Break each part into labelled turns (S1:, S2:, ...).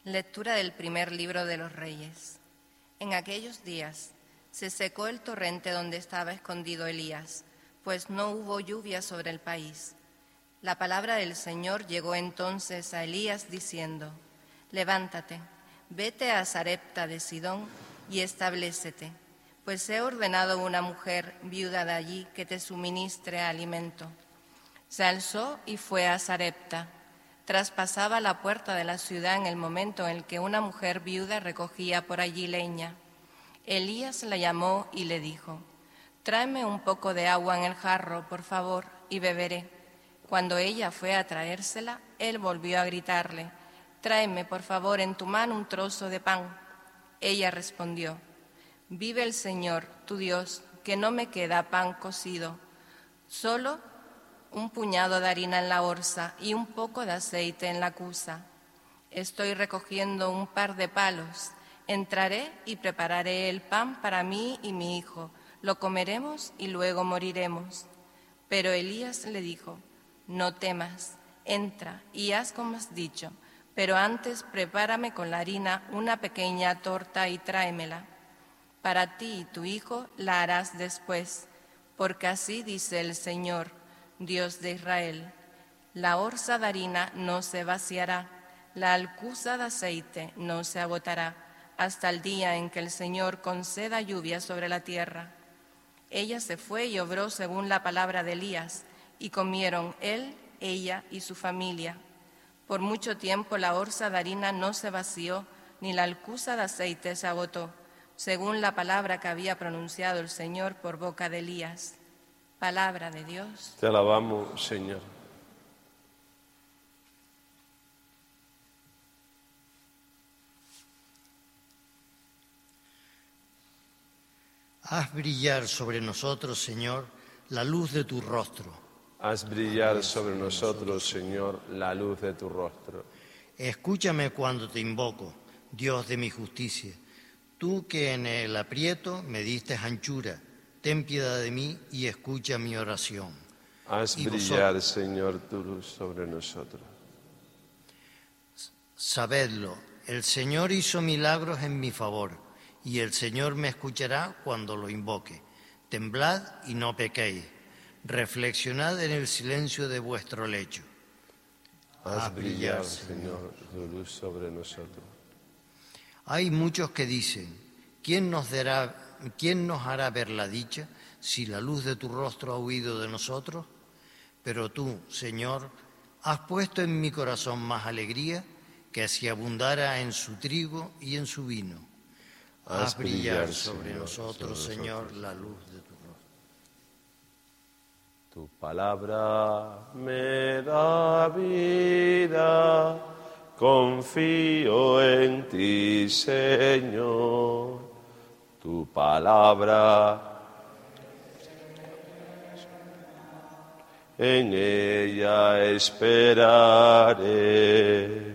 S1: Lectura del primer libro de los Reyes. En aquellos días se secó el torrente donde estaba escondido Elías, pues no hubo lluvia sobre el país. La palabra del Señor llegó entonces a Elías diciendo: Levántate, vete a Sarepta de Sidón y establécete, pues he ordenado una mujer viuda de allí que te suministre alimento. Se alzó y fue a Sarepta. Traspasaba la puerta de la ciudad en el momento en el que una mujer viuda recogía por allí leña. Elías la llamó y le dijo: Tráeme un poco de agua en el jarro, por favor, y beberé. Cuando ella fue a traérsela, él volvió a gritarle: Tráeme, por favor, en tu mano un trozo de pan. Ella respondió: Vive el Señor, tu Dios, que no me queda pan cocido, solo un puñado de harina en la orza y un poco de aceite en la cuza. Estoy recogiendo un par de palos. Entraré y prepararé el pan para mí y mi hijo. Lo comeremos y luego moriremos. Pero Elías le dijo: No temas, entra y haz como has dicho, pero antes prepárame con la harina una pequeña torta y tráemela. Para ti y tu hijo la harás después, porque así dice el Señor, Dios de Israel: la orza de harina no se vaciará, la alcuza de aceite no se agotará, hasta el día en que el Señor conceda lluvia sobre la tierra. Ella se fue y obró según la palabra de Elías, y comieron él, ella y su familia. Por mucho tiempo la orza de harina no se vació, ni la alcuza de aceite se agotó, según la palabra que había pronunciado el Señor por boca de Elías. Palabra de Dios.
S2: Te alabamos, Señor.
S3: Haz brillar sobre nosotros, Señor, la luz de tu rostro.
S2: Haz brillar sobre nosotros, Señor, la luz de tu rostro.
S3: Escúchame cuando te invoco, Dios de mi justicia. Tú que en el aprieto me diste anchura, ten piedad de mí y escucha mi oración.
S2: Haz brillar, Señor, tu luz sobre nosotros.
S3: Sabedlo, el Señor hizo milagros en mi favor, y el Señor me escuchará cuando lo invoque. Temblad y no pequéis. Reflexionad en el silencio de vuestro lecho.
S2: Haz brillar, Señor, tu luz sobre nosotros.
S3: Hay muchos que dicen: ¿quién nos hará ver la dicha si la luz de tu rostro ha huido de nosotros? Pero tú, Señor, has puesto en mi corazón más alegría que si abundara en su trigo y en su vino. Haz brillar sobre nosotros, Señor, la luz de tu rostro.
S2: Tu palabra me da vida, confío en ti, Señor. Tu palabra, en ella esperaré.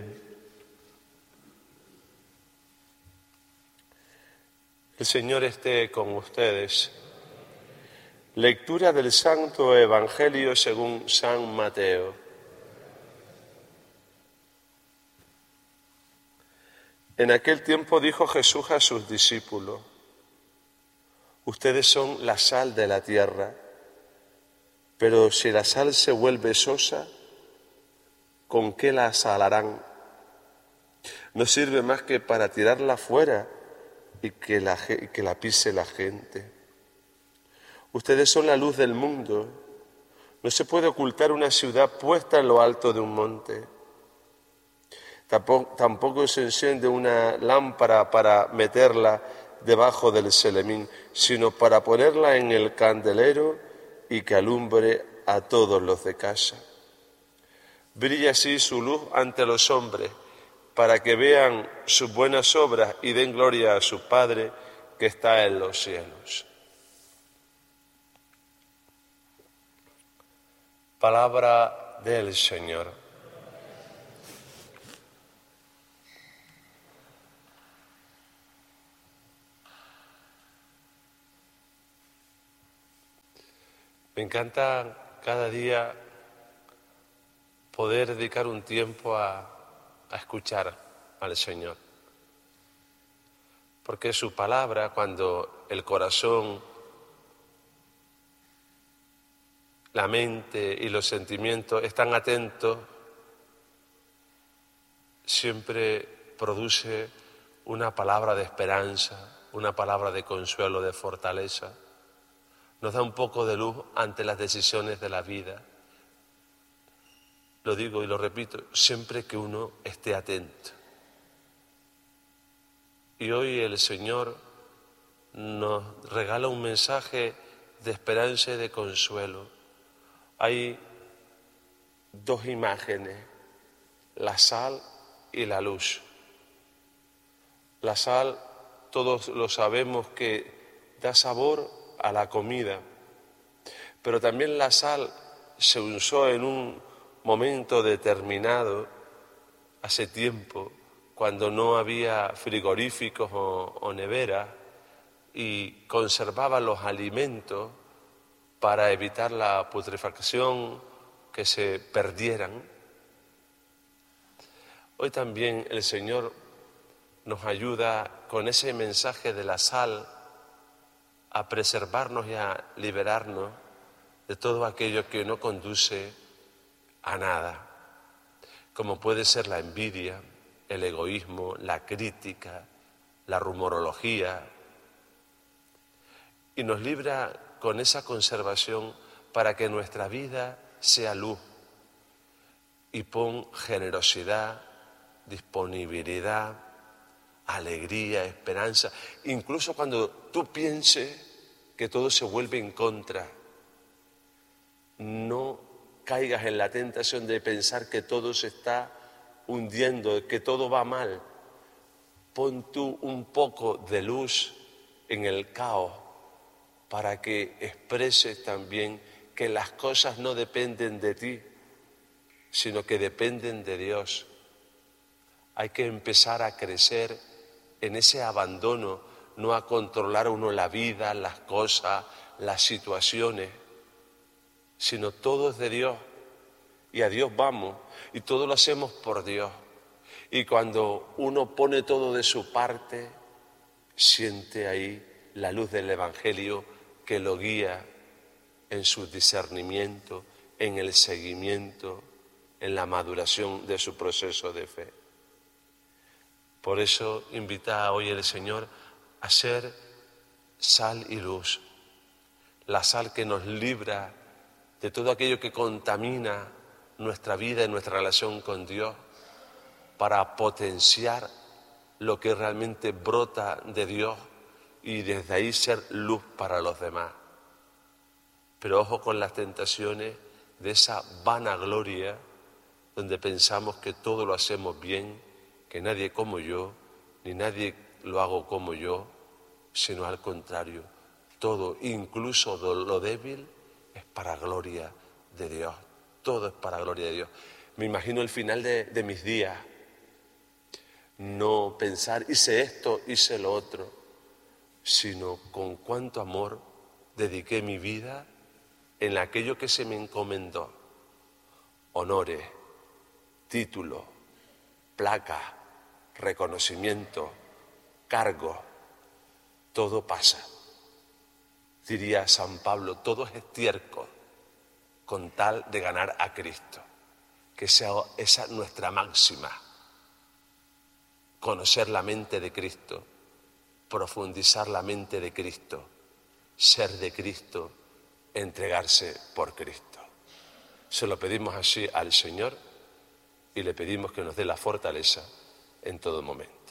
S2: El Señor esté con ustedes. Lectura del Santo Evangelio según San Mateo. En aquel tiempo dijo Jesús a sus discípulos: Ustedes son la sal de la tierra, pero si la sal se vuelve sosa, ¿con qué la salarán? No sirve más que para tirarla fuera y que la pise la gente. Ustedes son la luz del mundo. No se puede ocultar una ciudad puesta en lo alto de un monte. Tampoco se enciende una lámpara para meterla debajo del celemín, sino para ponerla en el candelero y que alumbre a todos los de casa. Brilla así su luz ante los hombres, para que vean sus buenas obras y den gloria a su Padre que está en los cielos. Palabra del Señor. Me encanta cada día poder dedicar un tiempo a escuchar al Señor. Porque su palabra, cuando el corazón, la mente y los sentimientos están atentos, siempre produce una palabra de esperanza, una palabra de consuelo, de fortaleza. Nos da un poco de luz ante las decisiones de la vida. Lo digo y lo repito, siempre que uno esté atento. Y hoy el Señor nos regala un mensaje de esperanza y de consuelo. Hay dos imágenes, la sal y la luz. La sal, todos lo sabemos que da sabor a la comida, pero también la sal se usó en un momento determinado, hace tiempo, cuando no había frigoríficos o neveras, y conservaba los alimentos para evitar la putrefacción, que se perdieran. Hoy también el Señor nos ayuda con ese mensaje de la sal a preservarnos y a liberarnos de todo aquello que no conduce a nada, como puede ser la envidia, el egoísmo, la crítica, la rumorología, y nos libra con esa conservación para que nuestra vida sea luz, y pon generosidad, disponibilidad, alegría, esperanza, incluso cuando tú pienses que todo se vuelve en contra. No caigas en la tentación de pensar que todo se está hundiendo, que todo va mal. Pon tú un poco de luz en el caos para que expreses también que las cosas no dependen de ti, sino que dependen de Dios. Hay que empezar a crecer en ese abandono, no a controlar uno la vida, las cosas, las situaciones, sino todo es de Dios y a Dios vamos y todo lo hacemos por Dios. Y cuando uno pone todo de su parte, siente ahí la luz del Evangelio que lo guía en su discernimiento, en el seguimiento, en la maduración de su proceso de fe. Por eso invita hoy el Señor a ser sal y luz, la sal que nos libra de todo aquello que contamina nuestra vida y nuestra relación con Dios, para potenciar lo que realmente brota de Dios y desde ahí ser luz para los demás. Pero ojo con las tentaciones de esa vanagloria donde pensamos que todo lo hacemos bien, que nadie como yo, ni nadie lo hago como yo, sino al contrario, todo, incluso lo débil, es para gloria de Dios, todo es para gloria de Dios. Me imagino el final de mis días, no pensar hice esto, hice lo otro, sino con cuánto amor dediqué mi vida en aquello que se me encomendó, honores, título, placa, reconocimiento, cargo, todo pasa. Diría San Pablo, todo es estiércol con tal de ganar a Cristo. Que sea esa nuestra máxima. Conocer la mente de Cristo, profundizar la mente de Cristo, ser de Cristo, entregarse por Cristo. Se lo pedimos así al Señor y le pedimos que nos dé la fortaleza en todo momento.